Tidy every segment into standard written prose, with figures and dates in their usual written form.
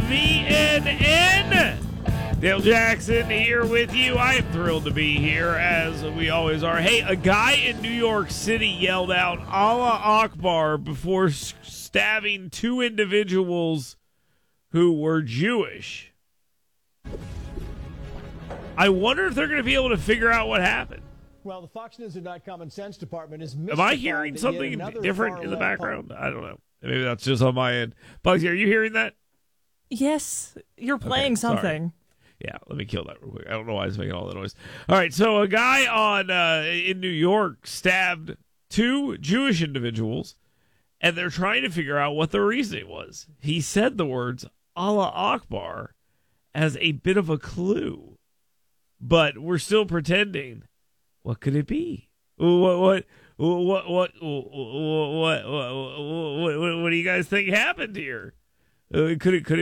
WVNN. Dale Jackson here with you. I am thrilled to be here, as we always are. Hey, a guy in New York City yelled out Allah Akbar before stabbing two individuals who were Jewish. I wonder if they're going to be able to figure out what happened. Well, the Fox News and Common Sense Department is. Am I hearing something different in the background? I don't know. Maybe that's just on my end. Bugsy, are you hearing that? Yes, you're playing something. Yeah, let me kill that real quick. I don't know why it's making all that noise. All right, so a guy in New York stabbed two Jewish individuals, and they're trying to figure out what the reasoning was. He said the words Allah Akbar as a bit of a clue, but we're still pretending. What could it be? What do you guys think happened here? Could it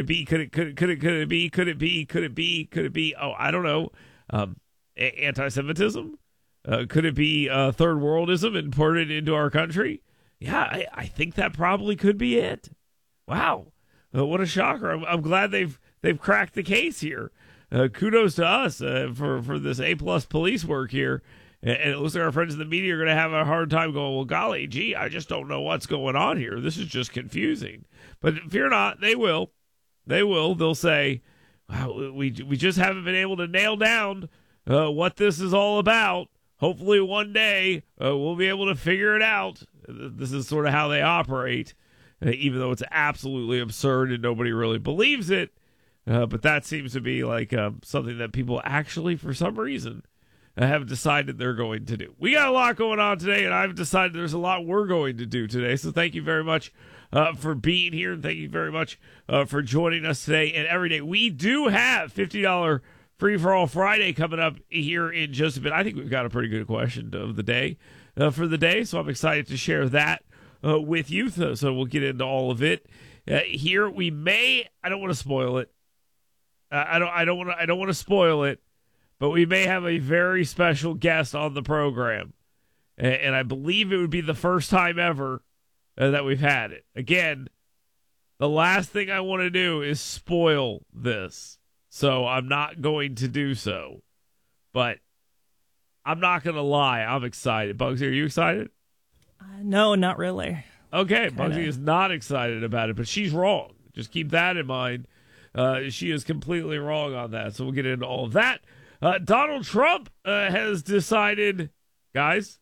be? Oh, I don't know. Anti-Semitism? Could it be third worldism imported into our country? Yeah, I think that probably could be it. Wow, what a shocker! I'm glad they've cracked the case here. Kudos to us for this A+ police work here. And it looks like our friends in the media are going to have a hard time going, well, golly, gee, I just don't know what's going on here. This is just confusing. But fear not, they will. They will. They'll say, wow, we just haven't been able to nail down what this is all about. Hopefully one day we'll be able to figure it out. This is sort of how they operate, even though it's absolutely absurd and nobody really believes it. But that seems to be like something that people actually, for some reason, have decided they're going to do. We got a lot going on today, and I've decided there's a lot we're going to do today. So thank you very much for being here, and thank you very much for joining us today and every day. We do have $50 Free-for-All Friday coming up here in just a bit. I think we've got a pretty good question of the day for the day, so I'm excited to share that with you. So we'll get into all of it here. We may, I don't want to spoil it. I don't want to spoil it. But we may have a very special guest on the program. And I believe it would be the first time ever that we've had it. Again, the last thing I want to do is spoil this. So I'm not going to do so. But I'm not going to lie. I'm excited. Bugsy, are you excited? No, not really. Okay, Bugsy is not excited about it, but she's wrong. Just keep that in mind. She is completely wrong on that. So we'll get into all of that. Donald Trump has decided, guys,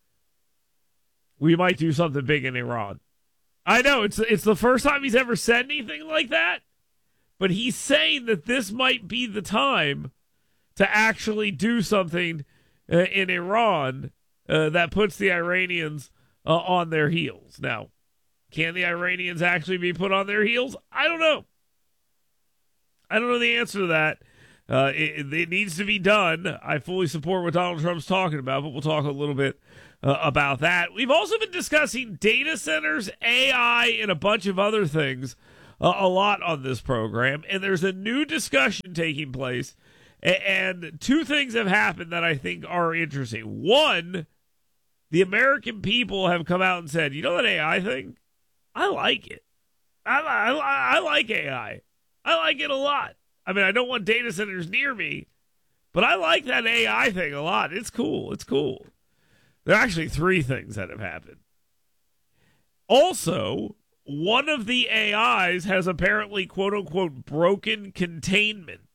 we might do something big in Iran. I know it's the first time he's ever said anything like that, but he's saying that this might be the time to actually do something in Iran that puts the Iranians on their heels. Now, can the Iranians actually be put on their heels? I don't know. I don't know the answer to that. It needs to be done. I fully support what Donald Trump's talking about, but we'll talk a little bit about that. We've also been discussing data centers, AI, and a bunch of other things a lot on this program, and there's a new discussion taking place, and two things have happened that I think are interesting. One, the American people have come out and said, you know that AI thing? I like it. I like AI. I like it a lot. I mean, I don't want data centers near me, but I like that AI thing a lot. It's cool. It's cool. There are actually three things that have happened. Also, one of the AIs has apparently, quote unquote, broken containment.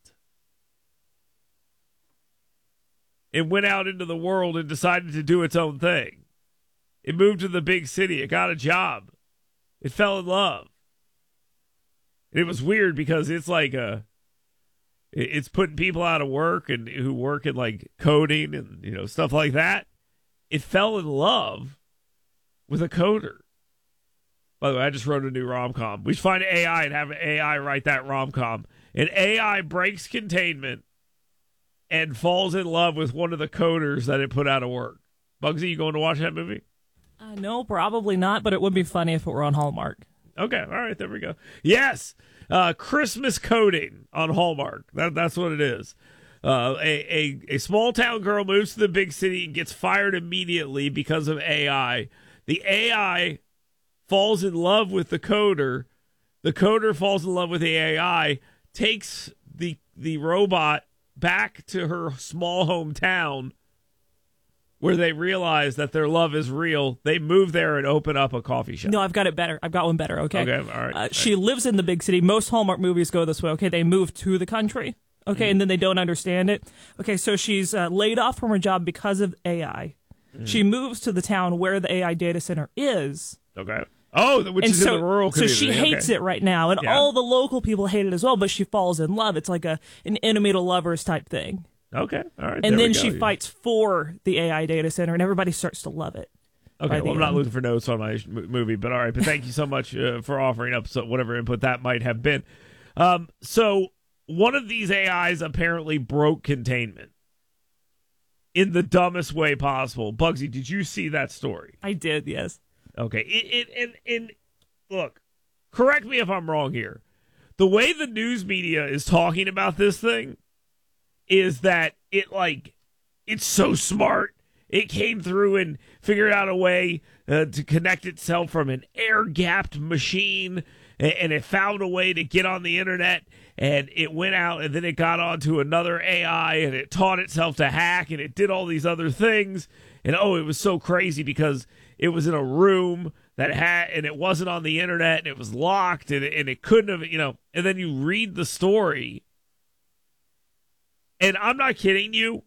It went out into the world and decided to do its own thing. It moved to the big city. It got a job. It fell in love. And it was weird because it's like it's putting people out of work and who work in like coding and stuff like that. It fell in love with a coder. By the way, I just wrote a new rom-com. We should find AI and have an AI write that rom-com. And AI breaks containment and falls in love with one of the coders that it put out of work. Bugsy, you going to watch that movie? No, probably not, but it would be funny if it were on Hallmark. Okay, all right, there we go. Yes, Christmas coding on Hallmark. That's what it is. A small town girl moves to the big city and gets fired immediately because of AI. The AI falls in love with the coder The coder falls in love with the AI, takes the robot back to her small hometown where they realize that their love is real. They move there and open up a coffee shop. No, I've got it better. I've got one better, okay? Okay, all right. She lives in the big city. Most Hallmark movies go this way, okay? They move to the country, okay, and then they don't understand it. Okay, so she's laid off from her job because of AI. She moves to the town where the AI data center is. Okay. Oh, which is in the rural community. So she hates it right now, and all the local people hate it as well, but she falls in love. It's like an enemy to lovers type thing. Okay, all right. And then she fights for the AI data center, and everybody starts to love it. Okay, well, I'm not looking for notes on my movie, but all right. But thank you so much for offering up whatever input that might have been. So one of these AIs apparently broke containment in the dumbest way possible. Bugsy, did you see that story? I did, yes. Okay, and look, correct me if I'm wrong here. The way the news media is talking about this thing is that it's so smart. It came through and figured out a way to connect itself from an air-gapped machine, and it found a way to get on the internet, and it went out, and then it got onto another AI, and it taught itself to hack, and it did all these other things. And, it was so crazy because it was in a room and it wasn't on the internet, and it was locked, and it couldn't have, and then you read the story, and I'm not kidding you,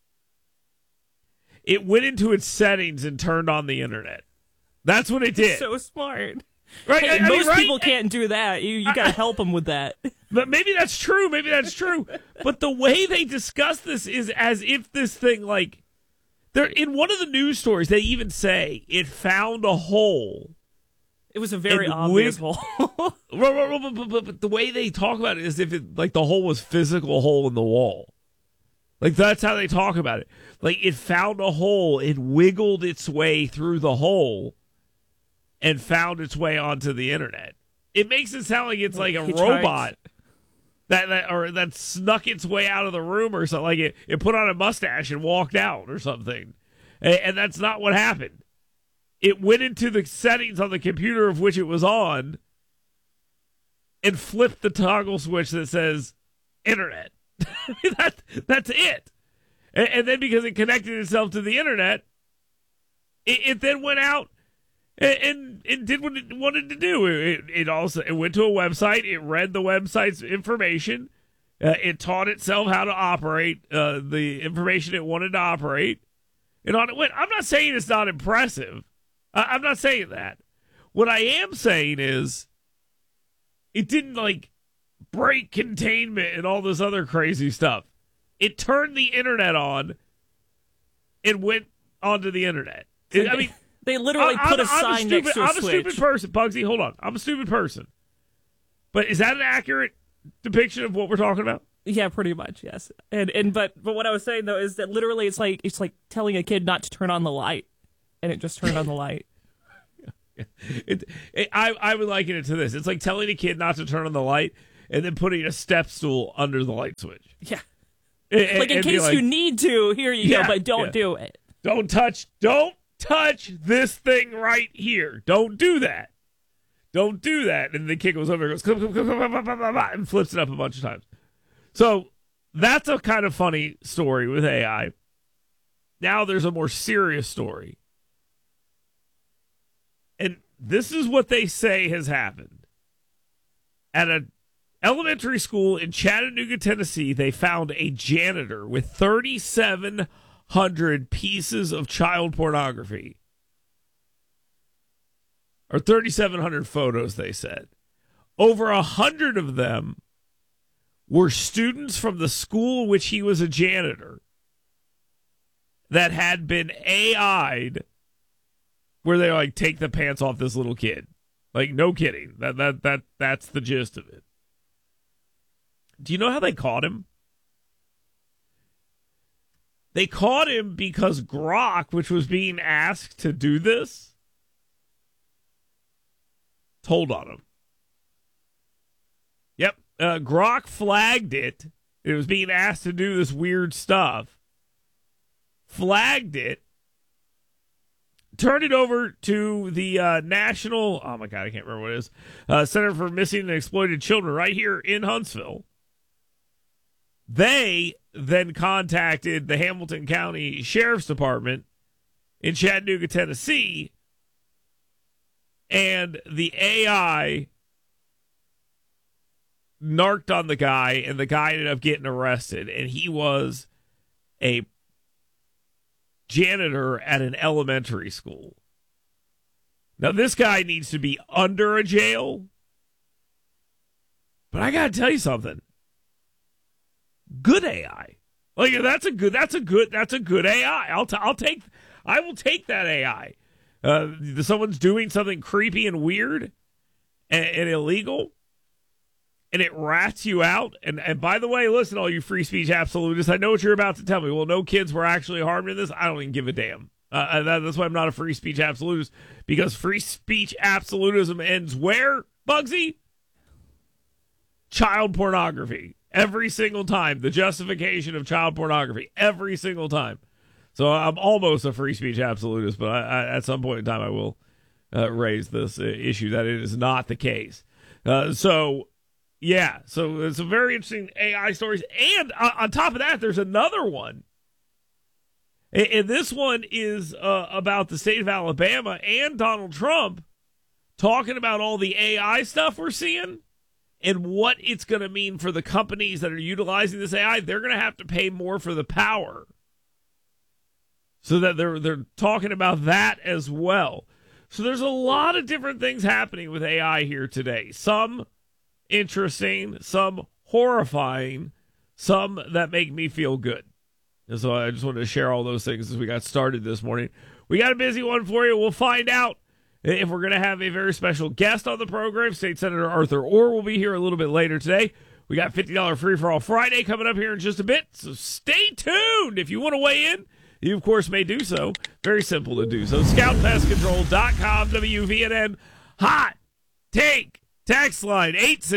it went into its settings and turned on the internet. That's what it did. So smart. Right? Hey, most people can't do that. You got to help them with that. But maybe that's true. But the way they discuss this is as if this thing, they're in one of the news stories, they even say it found a hole. It was a very obvious hole. But the way they talk about it is if it, the hole was physical hole in the wall. That's how they talk about it. It found a hole, it wiggled its way through the hole and found its way onto the internet. It makes it sound like it's like a robot that snuck its way out of the room or something. Like it put on a mustache and walked out or something. And that's not what happened. It went into the settings on the computer of which it was on and flipped the toggle switch that says internet. That's it. And then because it connected itself to the internet, it then went out and did what it wanted to do. It went to a website. It read the website's information. It taught itself how to operate the information it wanted to operate. And on it went. I'm not saying it's not impressive. I'm not saying that. What I am saying is it didn't break containment and all this other crazy stuff. It turned the internet on and went onto the internet. They literally put a sign next to a switch. I'm a stupid person, Bugsy. Hold on. I'm a stupid person. But is that an accurate depiction of what we're talking about? Yeah, pretty much, yes. But what I was saying though is that literally it's like telling a kid not to turn on the light, and it just turned on the light. I would liken it to this. It's like telling a kid not to turn on the light and then putting a step stool under the light switch. Yeah. In case you need to, here you go, but don't do it. Don't touch this thing right here. Don't do that. Don't do that. And the kid goes over and goes, and flips it up a bunch of times. So that's a kind of funny story with AI. Now there's a more serious story. And this is what they say has happened. At an elementary school in Chattanooga, Tennessee, they found a janitor with 3,700 pieces of child pornography. Or 3,700 photos, they said. Over 100 of them were students from the school in which he was a janitor that had been AI'd, where they take the pants off this little kid. No kidding. That's the gist of it. Do you know how they caught him? They caught him because Grok, which was being asked to do this, told on him. Yep. Grok flagged it. It was being asked to do this weird stuff. Flagged it. turn it over to the National, oh my God, I can't remember what it is, Center for Missing and Exploited Children right here in Huntsville. They then contacted the Hamilton County Sheriff's Department in Chattanooga, Tennessee, and the AI narked on the guy, and the guy ended up getting arrested, and he was a janitor at an elementary school. Now, this guy needs to be under a jail, but I gotta tell you something. Good AI. Like, that's a good AI. I will take that AI. Someone's doing something creepy and weird and illegal, and it rats you out. And by the way, listen, all you free speech absolutists, I know what you're about to tell me. Well, no kids were actually harmed in this. I don't even give a damn. That's why I'm not a free speech absolutist, because free speech absolutism ends where, Bugsy? Child pornography. Every single time. The justification of child pornography. Every single time. So I'm almost a free speech absolutist, but I at some point in time I will raise this issue that it is not the case. So it's a very interesting AI stories. And on top of that, there's another one. And this one is about the state of Alabama and Donald Trump talking about all the AI stuff we're seeing and what it's going to mean for the companies that are utilizing this AI. They're going to have to pay more for the power. So that they're talking about that as well. So there's a lot of different things happening with AI here today. Some interesting, some horrifying, some that make me feel good. And so I just wanted to share all those things as we got started this morning. We got a busy one for you. We'll find out if we're going to have a very special guest on the program. State Senator Arthur Orr will be here a little bit later today. We got $50 Free for All Friday coming up here in just a bit. So stay tuned. If you want to weigh in, you, of course, may do so. Very simple to do so. ScoutPestControl.com, WVNN, Hot Take text line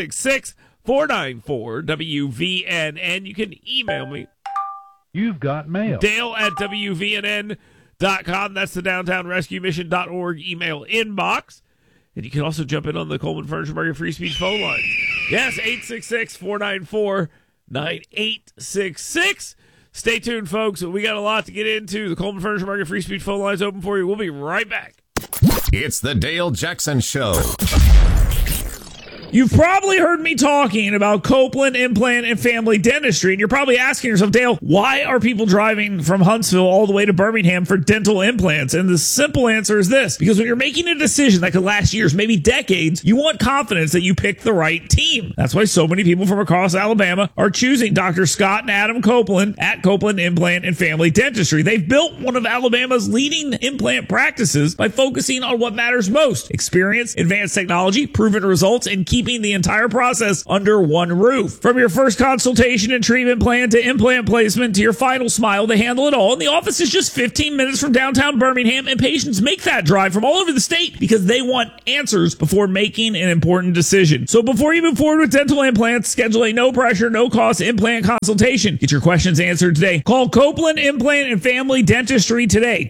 866-494-WVNN. You can email me. You've got mail. Dale at WVNN.com. That's the DowntownRescueMission.org email inbox. And you can also jump in on the Coleman Furniture Market Free Speech phone line. Yes, 866-494-9866. Stay tuned, folks. We got a lot to get into. The Coleman Furniture Market Free Speech phone line is open for you. We'll be right back. It's the Dale Jackson Show. You've probably heard me talking about Copeland Implant and Family Dentistry, and you're probably asking yourself, Dale, why are people driving from Huntsville all the way to Birmingham for dental implants? And the simple answer is this: because when you're making a decision that could last years, maybe decades, you want confidence that you picked the right team. That's why so many people from across Alabama are choosing Dr. Scott and Adam Copeland at Copeland Implant and Family Dentistry. They've built one of Alabama's leading implant practices by focusing on what matters most: experience, advanced technology, proven results, and keeping the entire process under one roof. From your first consultation and treatment plan to implant placement to your final smile, they handle it all. And the office is just 15 minutes from downtown Birmingham, and patients make that drive from all over the state because they want answers before making an important decision. So before you move forward with dental implants, schedule a no-pressure, no-cost implant consultation. Get your questions answered today. Call Copeland Implant and Family Dentistry today,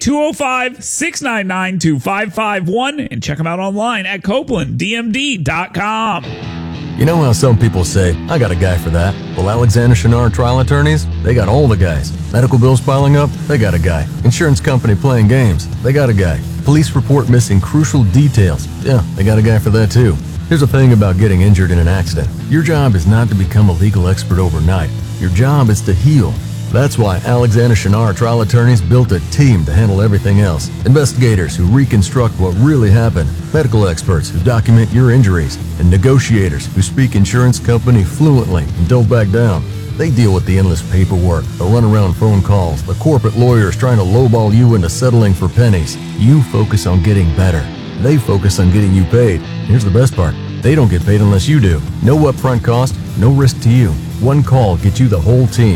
205-699-2551, and check them out online at CopelandDMD.com. You know how some people say, I got a guy for that? Well, Alexander Chenard Trial Attorneys, they got all the guys. Medical bills piling up? They got a guy. Insurance company playing games? They got a guy. Police report missing crucial details? Yeah, they got a guy for that too. Here's the thing about getting injured in an accident. Your job is not to become a legal expert overnight. Your job is to heal. That's why Alexander Chenard Trial Attorneys built a team to handle everything else. Investigators who reconstruct what really happened, medical experts who document your injuries, and negotiators who speak insurance company fluently and don't back down. They deal with the endless paperwork, the runaround phone calls, the corporate lawyers trying to lowball you into settling for pennies. You focus on getting better. They focus on getting you paid. Here's the best part. They don't get paid unless you do. No upfront cost, no risk to you. One call gets you the whole team.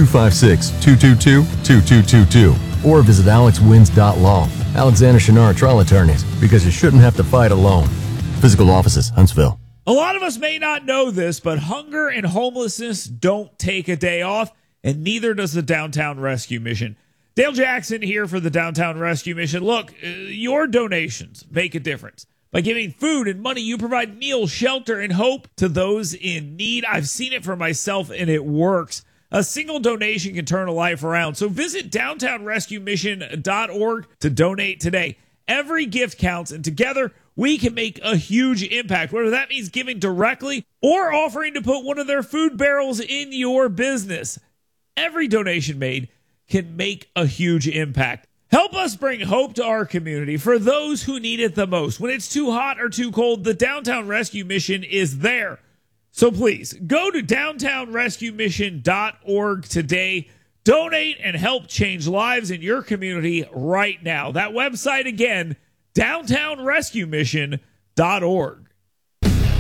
256-222-2222. Or visit alexwins.law. Alexander Chenard Trial Attorneys, because you shouldn't have to fight alone. Physical offices, Huntsville. A lot of us may not know this, but hunger and homelessness don't take a day off, and neither does the Downtown Rescue Mission. Dale Jackson here for the Downtown Rescue Mission. Look, your donations make a difference. By giving food and money, you provide meals, shelter, and hope to those in need. I've seen it for myself, and it works. A single donation can turn a life around. So visit downtownrescuemission.org to donate today. Every gift counts, and together we can make a huge impact, whether that means giving directly or offering to put one of their food barrels in your business. Every donation made can make a huge impact. Help us bring hope to our community for those who need it the most. When it's too hot or too cold, the Downtown Rescue Mission is there. So please, go to downtownrescuemission.org today. Donate and help change lives in your community right now. That website again, downtownrescuemission.org.